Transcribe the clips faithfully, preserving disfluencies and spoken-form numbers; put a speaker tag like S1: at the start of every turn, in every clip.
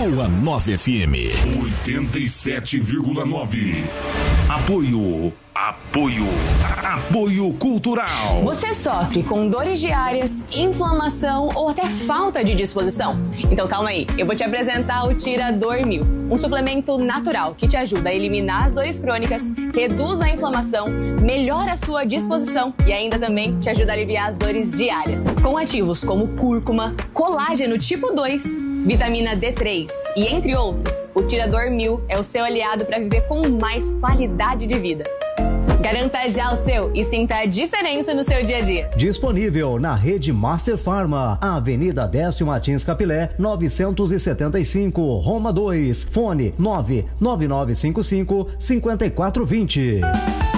S1: Boa Nova F M oitenta e sete vírgula nove. Apoio, apoio, apoio cultural.
S2: Você sofre com dores diárias, inflamação ou até falta de disposição? Então calma aí, eu vou te apresentar o Tirador Mil, um suplemento natural que te ajuda a eliminar as dores crônicas, reduz a inflamação, melhora a sua disposição e ainda também te ajuda a aliviar as dores diárias. Com ativos como cúrcuma, colágeno tipo dois, vitamina D três e entre outros, o Tirador Mil é o seu aliado para viver com mais qualidade de vida. Garanta já o seu e sinta a diferença no seu dia a dia.
S3: Disponível na rede Master Pharma, Avenida Décio Martins Capilé, novecentos e setenta e cinco, Roma dois. Fone nove nove nove cinco cinco, cinco quatro dois zero.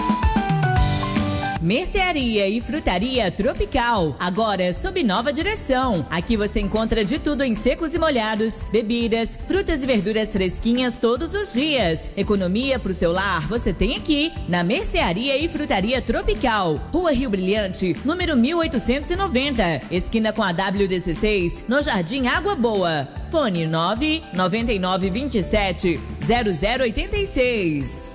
S4: Mercearia e Frutaria Tropical, agora sob nova direção. Aqui você encontra de tudo em secos e molhados, bebidas, frutas e verduras fresquinhas todos os dias. Economia pro seu lar você tem aqui, na Mercearia e Frutaria Tropical. Rua Rio Brilhante, número mil oitocentos e noventa, esquina com a W dezesseis, no Jardim Água Boa. Fone nove nove nove dois sete zero zero oito seis.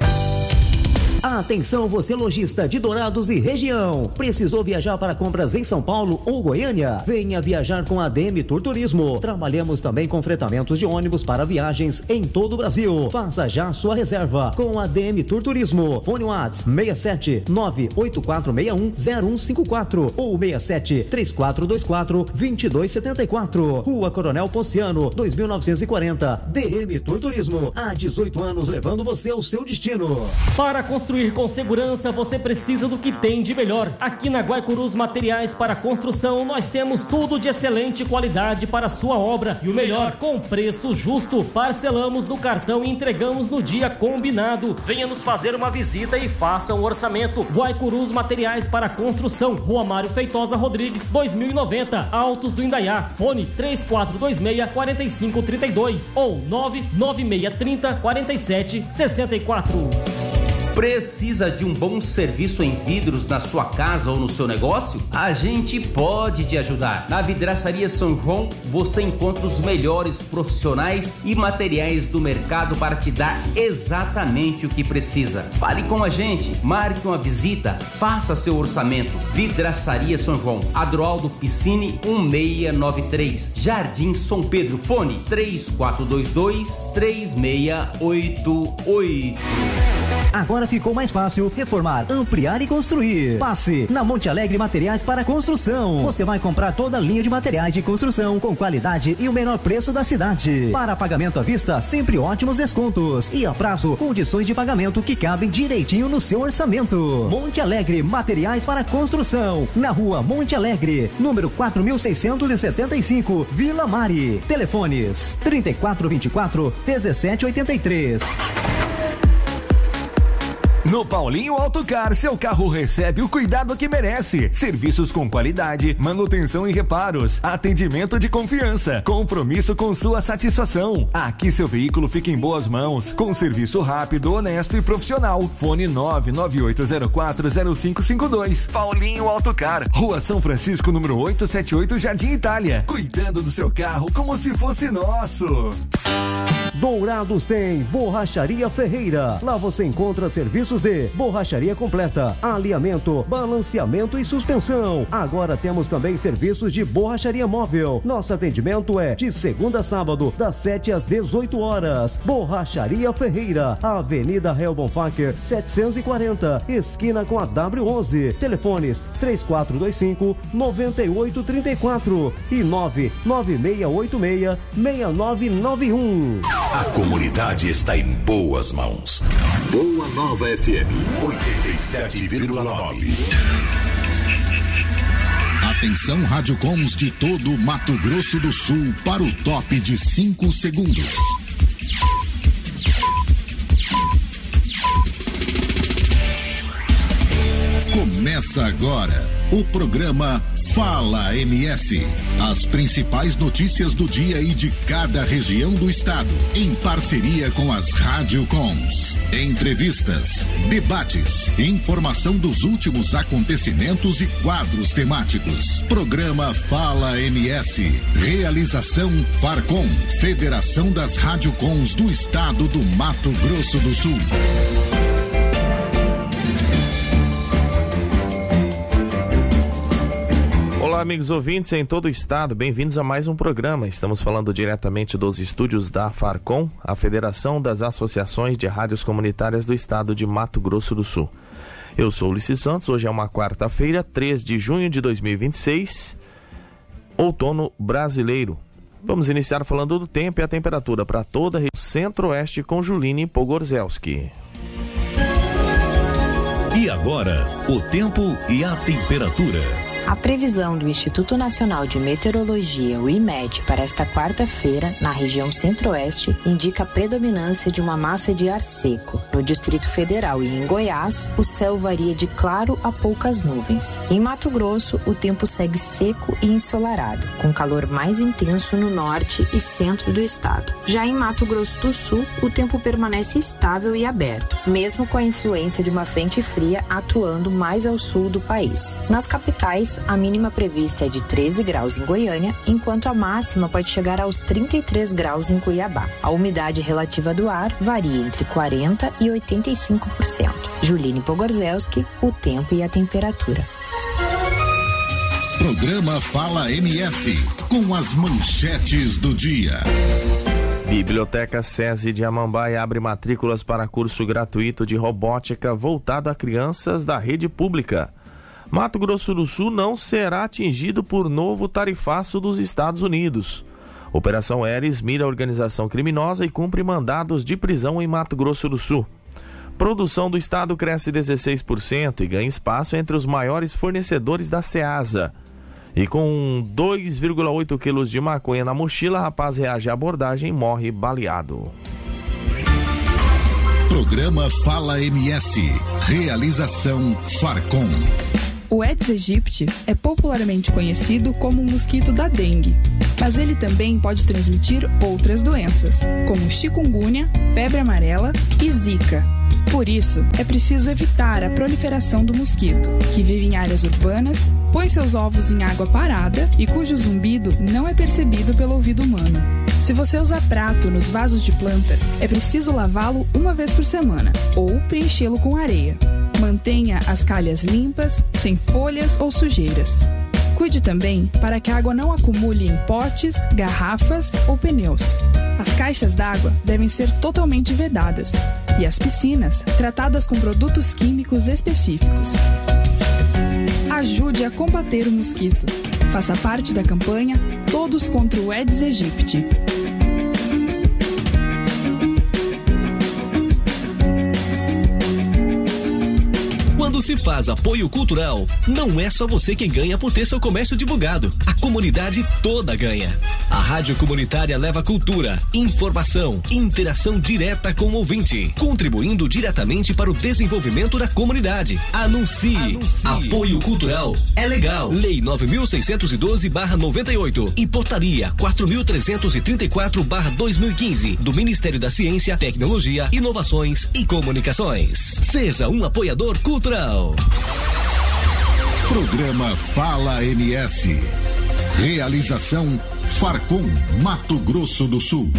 S3: Atenção você lojista de Dourados e região. Precisou viajar para compras em São Paulo ou Goiânia? Venha viajar com a A D M Tour Turismo. Trabalhamos também com fretamentos de ônibus para viagens em todo o Brasil. Faça já sua reserva com a A D M Tour Turismo. Fone WhatsApp seis sete nove oito quatro seis um zero um cinco quatro ou seis sete três quatro dois quatro dois dois sete quatro. Rua Coronel Ponciano, dois mil novecentos e quarenta. D M Tour Turismo. Há dezoito anos levando você ao seu destino.
S5: Para construir Construir com segurança, você precisa do que tem de melhor. Aqui na Guaicurus Materiais para Construção, nós temos tudo de excelente qualidade para a sua obra. E o melhor, com preço justo. Parcelamos no cartão e entregamos no dia combinado. Venha nos fazer uma visita e faça um orçamento. Guaicurus Materiais para Construção, Rua Mário Feitosa Rodrigues, dois mil e noventa, Altos do Indaiá. Fone três quatro dois seis, quatro cinco três dois ou nove nove seis três zero, quatro sete seis quatro.
S6: Precisa de um bom serviço em vidros na sua casa ou no seu negócio? A gente pode te ajudar. Na Vidraçaria São João, você encontra os melhores profissionais e materiais do mercado para te dar exatamente o que precisa. Fale com a gente, marque uma visita, faça seu orçamento. Vidraçaria São João, Adroaldo Piscine um seis nove três, Jardim São Pedro. Fone três quatro dois dois, três seis oito oito.
S3: Agora ficou mais fácil reformar, ampliar e construir. Passe na Monte Alegre Materiais para Construção. Você vai comprar toda a linha de materiais de construção com qualidade e o menor preço da cidade. Para pagamento à vista, sempre ótimos descontos. E a prazo, condições de pagamento que cabem direitinho no seu orçamento. Monte Alegre Materiais para Construção. Na rua Monte Alegre, número quatro mil seiscentos e setenta e cinco, Vila Mari. Telefones trinta e quatro vinte e quatro, dezessete oitenta e três.
S1: No Paulinho Autocar, seu carro recebe o cuidado que merece. Serviços com qualidade, manutenção e reparos, atendimento de confiança, compromisso com sua satisfação. Aqui seu veículo fica em boas mãos, com serviço rápido, honesto e profissional. Fone nove nove oito zero quatro zero cinco cinco dois. Paulinho Autocar, Rua São Francisco, número oitocentos e setenta e oito, Jardim Itália. Cuidando do seu carro como se fosse nosso.
S3: Dourados tem Borracharia Ferreira. Lá você encontra serviços de borracharia completa, alinhamento, balanceamento e suspensão. Agora temos também serviços de borracharia móvel. Nosso atendimento é de segunda a sábado, das sete às dezoito horas. Borracharia Ferreira, Avenida Real Bonfacker, setecentos e quarenta, esquina com a W onze. Telefones três quatro dois cinco, nove oito três quatro e nove nove seis oito seis, seis nove nove um.
S1: A comunidade está em boas mãos. Boa Nova F M oitenta e sete vírgula nove.
S7: Atenção Radiocoms de todo Mato Grosso do Sul para o top de cinco segundos. Começa agora o programa Fala M S. As principais notícias do dia e de cada região do estado, em parceria com as Rádio Coms. Entrevistas, debates, informação dos últimos acontecimentos e quadros temáticos. Programa Fala M S. Realização Farcom, Federação das Rádio Coms do estado do Mato Grosso do Sul.
S8: Olá, amigos ouvintes em todo o estado, bem-vindos a mais um programa. Estamos falando diretamente dos estúdios da Farcom, a Federação das Associações de Rádios Comunitárias do estado de Mato Grosso do Sul. Eu sou Ulisses Santos, hoje é uma quarta-feira, três de junho de dois mil e vinte e seis, outono brasileiro. Vamos iniciar falando do tempo e a temperatura para toda a região centro-oeste com Juline Pogorzelski.
S7: E agora, o tempo e a temperatura.
S9: A previsão do Instituto Nacional de Meteorologia, o I M E D, para esta quarta-feira, na região centro-oeste, indica a predominância de uma massa de ar seco. No Distrito Federal e em Goiás, o céu varia de claro a poucas nuvens. Em Mato Grosso, o tempo segue seco e ensolarado, com calor mais intenso no norte e centro do estado. Já em Mato Grosso do Sul, o tempo permanece estável e aberto, mesmo com a influência de uma frente fria atuando mais ao sul do país. Nas capitais, a mínima prevista é de treze graus em Goiânia, enquanto a máxima pode chegar aos trinta e três graus em Cuiabá. A umidade relativa do ar varia entre quarenta por cento e oitenta e cinco por cento. Juline Pogorzelski, o tempo e a temperatura.
S7: Programa Fala M S, com as manchetes do dia.
S8: Biblioteca SESI de Amambai abre matrículas para curso gratuito de robótica voltado a crianças da rede pública. Mato Grosso do Sul não será atingido por novo tarifaço dos Estados Unidos. Operação Eres mira a organização criminosa e cumpre mandados de prisão em Mato Grosso do Sul. Produção do estado cresce dezesseis por cento e ganha espaço entre os maiores fornecedores da SEASA. E com dois vírgula oito quilos de maconha na mochila, rapaz reage à abordagem e morre baleado.
S7: Programa Fala M S. Realização Farcom.
S10: O Aedes aegypti é popularmente conhecido como o mosquito da dengue, mas ele também pode transmitir outras doenças, como chikungunya, febre amarela e zika. Por isso, é preciso evitar a proliferação do mosquito, que vive em áreas urbanas, põe seus ovos em água parada e cujo zumbido não é percebido pelo ouvido humano. Se você usar prato nos vasos de planta, é preciso lavá-lo uma vez por semana ou preenchê-lo com areia. Mantenha as calhas limpas, sem folhas ou sujeiras. Cuide também para que a água não acumule em potes, garrafas ou pneus. As caixas d'água devem ser totalmente vedadas e as piscinas tratadas com produtos químicos específicos. Ajude a combater o mosquito. Faça parte da campanha Todos contra o Aedes aegypti.
S11: Quando se faz apoio cultural, não é só você quem ganha por ter seu comércio divulgado. A comunidade toda ganha. A Rádio Comunitária leva cultura, informação, interação direta com o ouvinte, contribuindo diretamente para o desenvolvimento da comunidade. Anuncie. Anuncie. Apoio cultural é legal. Lei nove mil seiscentos e doze barra noventa e oito e Portaria quatro mil trezentos e trinta e quatro barra dois mil e quinze do Ministério da Ciência, Tecnologia, Inovações e Comunicações. Seja um apoiador cultural.
S7: Programa Fala M S. Realização Farcom, Mato Grosso do Sul.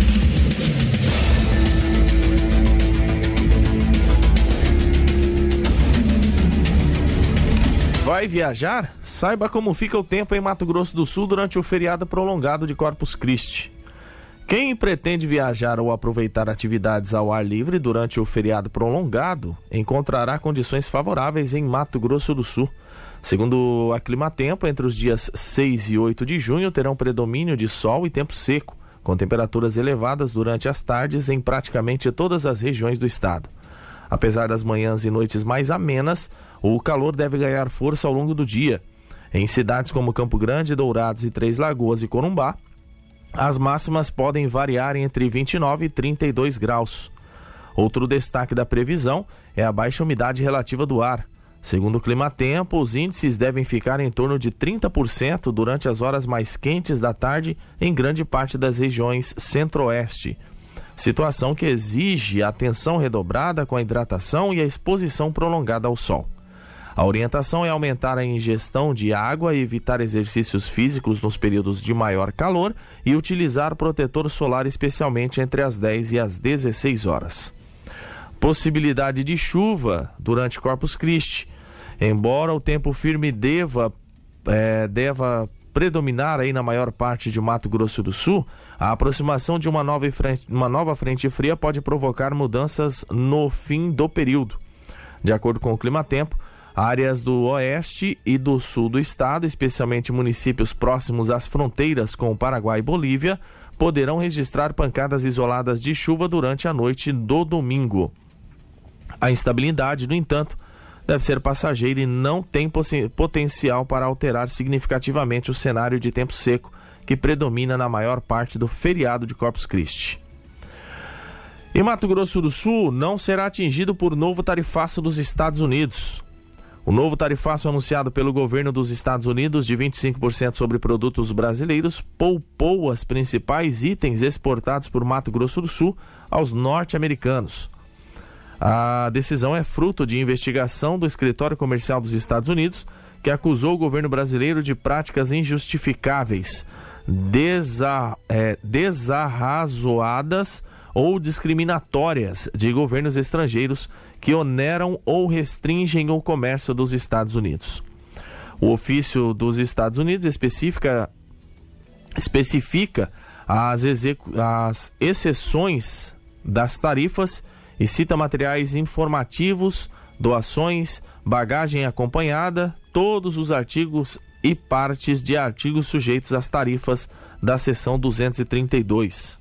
S8: Vai viajar? Saiba como fica o tempo em Mato Grosso do Sul durante o feriado prolongado de Corpus Christi. Quem pretende viajar ou aproveitar atividades ao ar livre durante o feriado prolongado encontrará condições favoráveis em Mato Grosso do Sul. Segundo a Climatempo, entre os dias seis e oito de junho terão predomínio de sol e tempo seco, com temperaturas elevadas durante as tardes em praticamente todas as regiões do estado. Apesar das manhãs e noites mais amenas, o calor deve ganhar força ao longo do dia. Em cidades como Campo Grande, Dourados e Três Lagoas e Corumbá, as máximas podem variar entre vinte e nove e trinta e dois graus. Outro destaque da previsão é a baixa umidade relativa do ar. Segundo o Climatempo, os índices devem ficar em torno de trinta por cento durante as horas mais quentes da tarde em grande parte das regiões centro-oeste. Situação que exige atenção redobrada com a hidratação e a exposição prolongada ao sol. A orientação é aumentar a ingestão de água e evitar exercícios físicos nos períodos de maior calor e utilizar protetor solar especialmente entre as dez e as dezesseis horas. Possibilidade de chuva durante Corpus Christi. Embora o tempo firme deva, é, deva predominar aí na maior parte de Mato Grosso do Sul, a aproximação de uma nova frente, uma nova frente fria pode provocar mudanças no fim do período. De acordo com o Climatempo, áreas do oeste e do sul do estado, especialmente municípios próximos às fronteiras com o Paraguai e Bolívia, poderão registrar pancadas isoladas de chuva durante a noite do domingo. A instabilidade, no entanto, deve ser passageira e não tem potencial para alterar significativamente o cenário de tempo seco que predomina na maior parte do feriado de Corpus Christi. E Mato Grosso do Sul não será atingido por novo tarifaço dos Estados Unidos. O novo tarifaço anunciado pelo governo dos Estados Unidos de vinte e cinco por cento sobre produtos brasileiros poupou os principais itens exportados por Mato Grosso do Sul aos norte-americanos. A decisão é fruto de investigação do Escritório Comercial dos Estados Unidos, que acusou o governo brasileiro de práticas injustificáveis, desa, é, desarrazoadas ou discriminatórias de governos estrangeiros que oneram ou restringem o comércio dos Estados Unidos. O ofício dos Estados Unidos especifica, especifica as, execu, as exceções das tarifas e cita materiais informativos, doações, bagagem acompanhada, todos os artigos e partes de artigos sujeitos às tarifas da seção duzentos e trinta e dois.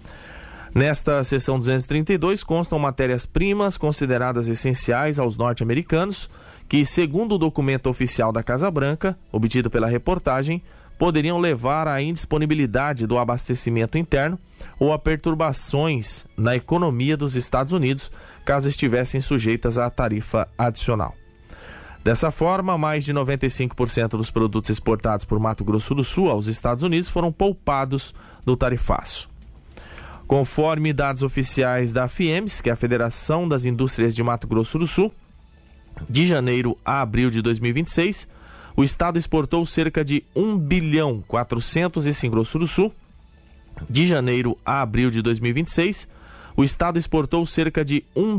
S8: Nesta seção duzentos e trinta e dois constam matérias-primas consideradas essenciais aos norte-americanos, que, segundo o documento oficial da Casa Branca, obtido pela reportagem, poderiam levar à indisponibilidade do abastecimento interno ou a perturbações na economia dos Estados Unidos, caso estivessem sujeitas à tarifa adicional. Dessa forma, mais de noventa e cinco por cento dos produtos exportados por Mato Grosso do Sul aos Estados Unidos foram poupados do tarifaço. Conforme dados oficiais da FIEMS, que é a Federação das Indústrias de Mato Grosso do Sul, de janeiro a abril de dois mil e vinte e seis, o estado exportou cerca de um bilhão quatrocentos e cinco Grosso do Sul. De janeiro a abril de dois mil e vinte e seis, o estado exportou cerca de um